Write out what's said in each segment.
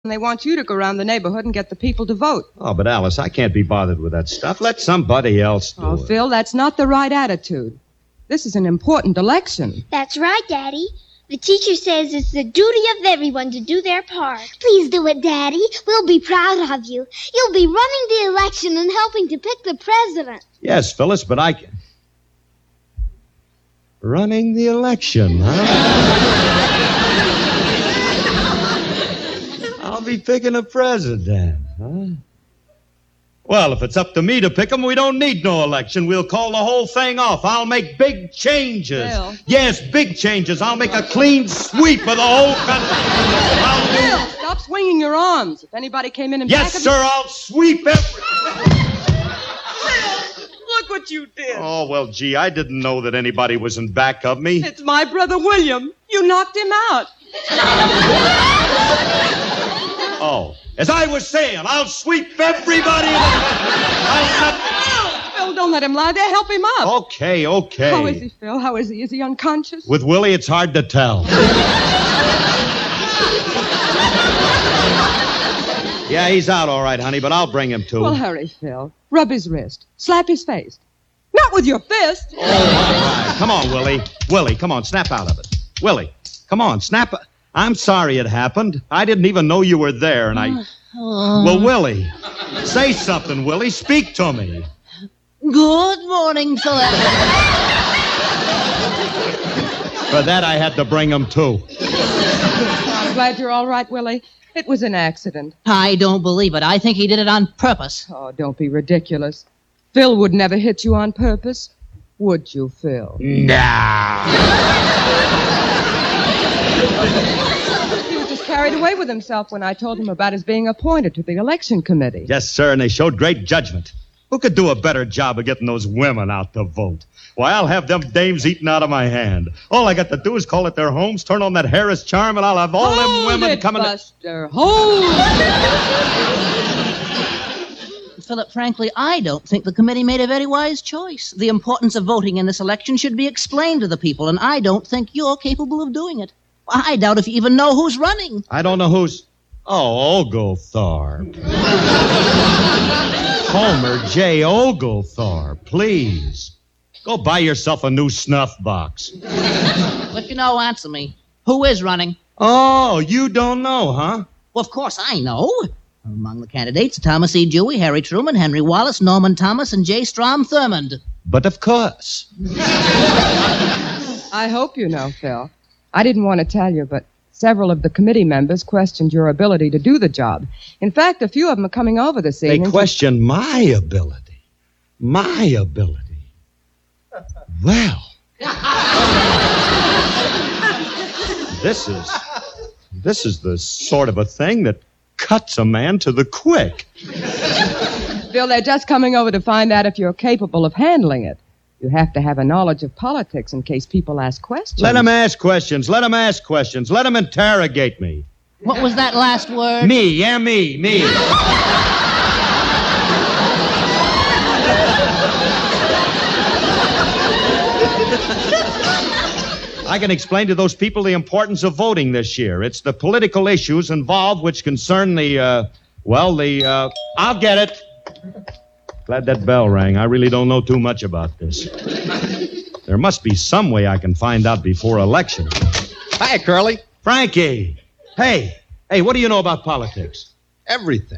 And they want you to go around the neighborhood and get the people to vote. Oh, but Alice, I can't be bothered with that stuff. Let somebody else do it. Phil, that's not the right attitude. This is an important election. That's right, Daddy. The teacher says it's the duty of everyone to do their part. Please do it, Daddy. We'll be proud of you. You'll be running the election and helping to pick the president. Yes, Phyllis, but I can... Running the election, huh? I'll be picking a president, huh? Well, if it's up to me to pick him, we don't need no election. We'll call the whole thing off. I'll make big changes. Bill. Yes, big changes. I'll make a clean sweep of the whole country. Bill, stop swinging your arms. If anybody came in and Yes, sir, I'll sweep everything. Look what you did. Oh, well, gee, I didn't know that anybody was in back of me. It's my brother William. You knocked him out. Oh, as I was saying, I'll sweep everybody. Phil, don't let him lie there. Help him up. Okay. How is he, Phil? How is he? Is he unconscious? With Willie, it's hard to tell. Yeah, he's out all right, honey, but I'll bring him to. Well, hurry, Phil. Rub his wrist. Slap his face. Not with your fist. Oh, all right. Come on, Willie. Willie, come on, snap out of it. Willie, come on, snap. I'm sorry it happened. I didn't even know you were there, and I... Well, Willie, say something, Willie. Speak to me. Good morning, Philip. For that, I had to bring him, too. I'm glad you're all right, Willie. It was an accident. I don't believe it. I think he did it on purpose. Oh, don't be ridiculous. Phil would never hit you on purpose. Would you, Phil? Nah. He was just carried away with himself when I told him about his being appointed to the election committee. Yes, sir, and they showed great judgment. Who could do a better job of getting those women out to vote? Why, I'll have them dames eaten out of my hand. All I got to do is call at their homes, turn on that Harris charm, and I'll have all them women coming... Buster. Hold Philip, frankly, I don't think the committee made a very wise choice. The importance of voting in this election should be explained to the people, and I don't think you're capable of doing it. I doubt if you even know who's running. I don't know who's... Oh, Oglethorpe. Homer J. Oglethorpe, please. Go buy yourself a new snuff box. Well, if you know, answer me. Who is running? Oh, you don't know, huh? Well, of course I know. Among the candidates, Thomas E. Dewey, Harry Truman, Henry Wallace, Norman Thomas, and J. Strom Thurmond. But of course. I hope you know, Phil. I didn't want to tell you, but several of the committee members questioned your ability to do the job. In fact, a few of them are coming over this evening. They question my ability. My ability. Well. This is the sort of a thing that cuts a man to the quick. Phil, they're just coming over to find out if you're capable of handling it. You have to have a knowledge of politics in case people ask questions. Let them ask questions. Let them ask questions. Let them interrogate me. What was that last word? Me. Yeah, me. I can explain to those people the importance of voting this year. It's the political issues involved which concern I'll get it. Glad that bell rang. I really don't know too much about this. There must be some way I can find out before election. Hi, Curly. Frankie. Hey, what do you know about politics? Everything.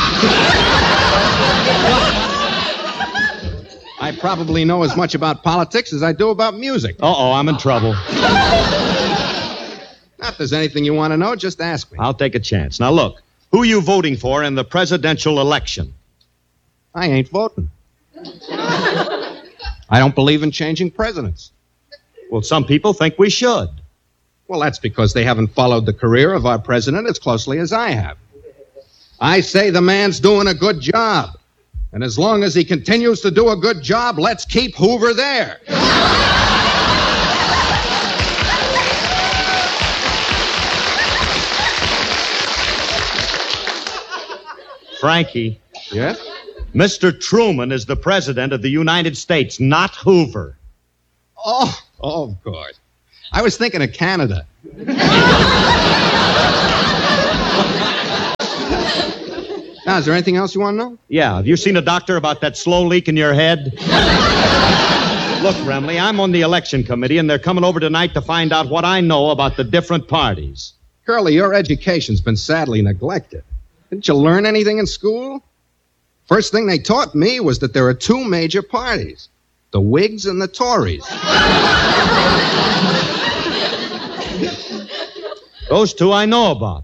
I probably know as much about politics as I do about music. Uh-oh, I'm in trouble. Now, if there's anything you want to know, just ask me. I'll take a chance. Now, look, who are you voting for in the presidential election? I ain't voting. I don't believe in changing presidents. Well, some people think we should. Well, that's because they haven't followed the career of our president as closely as I have. I say the man's doing a good job. And as long as he continues to do a good job, let's keep Hoover there. Frankie. Yes? Mr. Truman is the president of the United States, not Hoover. Oh, of course. I was thinking of Canada. Now, is there anything else you want to know? Yeah, have you seen a doctor about that slow leak in your head? Look, Remley, I'm on the election committee, and they're coming over tonight to find out what I know about the different parties. Curly, your education's been sadly neglected. Didn't you learn anything in school? First thing they taught me was that there are two major parties, the Whigs and the Tories. Those two I know about.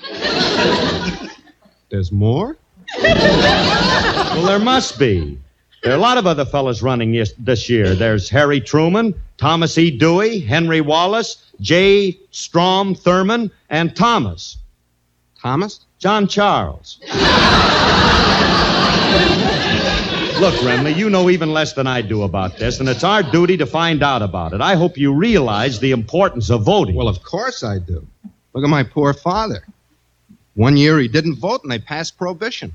There's more? Well, there must be. There are a lot of other fellas running this year. There's Harry Truman, Thomas E. Dewey, Henry Wallace, J. Strom Thurmond, and Thomas. Thomas? John Charles. Look, Remley, you know even less than I do about this, and it's our duty to find out about it. I hope you realize the importance of voting. Well, of course I do. Look at my poor father. One year he didn't vote, and they passed prohibition.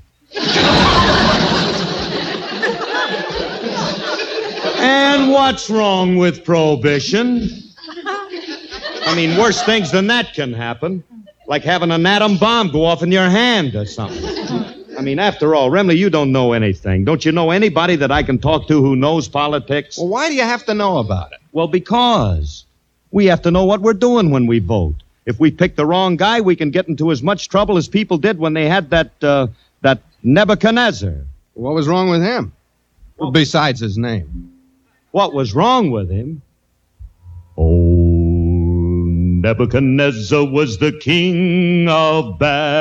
And what's wrong with prohibition? I mean, worse things than that can happen. Like having an atom bomb go off in your hand or something. I mean, after all, Remley, you don't know anything. Don't you know anybody that I can talk to who knows politics? Well, why do you have to know about it? Well, because we have to know what we're doing when we vote. If we pick the wrong guy, we can get into as much trouble as people did when they had that Nebuchadnezzar. What was wrong with him? Well, besides his name. What was wrong with him? Oh, Nebuchadnezzar was the king of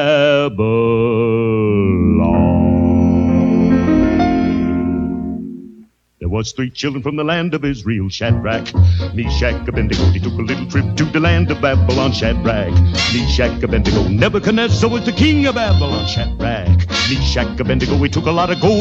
Babylon. There was 3 children from the land of Israel, Shadrach, Meshach, Abednego. They took a little trip to the land of Babylon, Shadrach, Meshach, Abednego. Nebuchadnezzar was the king of Babylon, Shadrach, Meshach, Abednego. We took a lot of gold.